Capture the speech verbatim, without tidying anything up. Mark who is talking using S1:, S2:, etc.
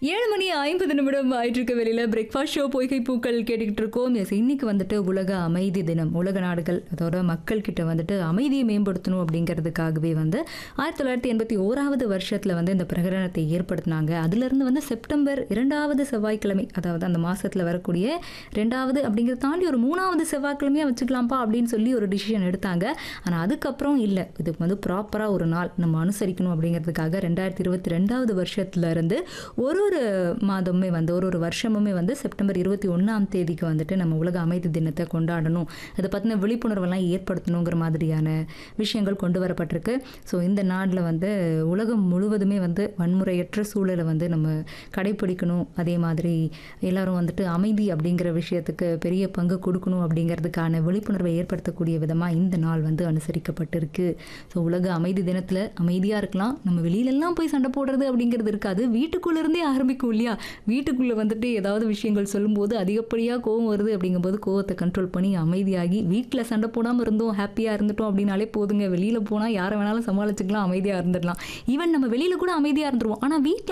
S1: ஏழு மணி ஐம்பது நிமிடம் ஆயிட்டிருக்க வெளியில பிரேக்ஃபாஸ்ட் ஷோ பொய்கை பூக்கள் கேட்டுக்கிட்டு இருக்கோம். எஸ், இன்னைக்கு வந்துட்டு உலக அமைதி தினம். உலக நாடுகள் அதோட மக்கள் கிட்ட வந்துட்டு அமைதியை மேம்படுத்தணும் அப்படிங்கிறதுக்காகவே வந்து ஆயிரத்தி தொள்ளாயிரத்தி எண்பத்தி ஓராவது வருஷத்துல வந்து இந்த பிரகடனத்தை ஏற்படுத்தினாங்க. அதுல இருந்து வந்து செப்டம்பர் இரண்டாவது செவ்வாய்க்கிழமை, அதாவது அந்த மாசத்துல வரக்கூடிய ரெண்டாவது அப்படிங்கிறத தாண்டி ஒரு மூணாவது செவ்வாய்க்கிழமையா வச்சுக்கலாம்ப்பா அப்படின்னு சொல்லி ஒரு டிசிஷன் எடுத்தாங்க. ஆனா அதுக்கப்புறம் இல்லை, இதுக்கு வந்து ப்ராப்பரா ஒரு நாள் நம்ம அனுசரிக்கணும் அப்படிங்கிறதுக்காக ரெண்டாயிரத்தி இருபத்தி ரெண்டாவது வருஷத்துல இருந்து ஒரு ஒரு மாதமே வந்து ஒரு ஒரு வருஷமுமே வந்து செப்டம்பர் இருபத்தி ஒன்றாம் தேதிக்கு வந்துட்டு நம்ம உலக அமைதி தினத்தை கொண்டாடணும், அதை பற்றின விழிப்புணர்வெல்லாம் ஏற்படுத்தணுங்கிற மாதிரியான விஷயங்கள் கொண்டு வரப்பட்டிருக்கு. ஸோ இந்த நாட்டில் வந்து உலகம் முழுவதுமே வந்து வன்முறையற்ற சூழலை வந்து நம்ம கடைப்பிடிக்கணும். அதே மாதிரி எல்லாரும் வந்துட்டு அமைதி அப்படிங்கிற விஷயத்துக்கு பெரிய பங்கு கொடுக்கணும் அப்படிங்கிறதுக்கான விழிப்புணர்வை ஏற்படுத்தக்கூடிய விதமாக இந்த நாள் வந்து அனுசரிக்கப்பட்டிருக்கு. ஸோ உலக அமைதி தினத்தில் அமைதியாக இருக்கலாம், நம்ம வெளியிலெல்லாம் போய் சண்டை போடுறது அப்படிங்கிறது இருக்காது, வீட்டுக்குள்ளேருந்தே ஆரம்பிக்கும் இல்லையா? வீட்டுக்குள்ளே வந்துட்டு ஏதாவது விஷயங்கள் சொல்லும்போது அதிகப்படியாக கோவம் வருது அப்படிங்கும்போது கோவத்தை கண்ட்ரோல் பண்ணி அமைதியாகி வீட்டில் சண்டை போடாமல் இருந்தோம், ஹாப்பியாக இருந்துட்டோம் அப்படின்னாலே போதுங்க. வெளியில் போனால் யாரை வேணாலும் சமாளிச்சுக்கலாம், அமைதியாக இருந்துடலாம். ஈவன் நம்ம வெளியில் கூட அமைதியாக இருந்துருவோம், ஆனால் வீட்டில்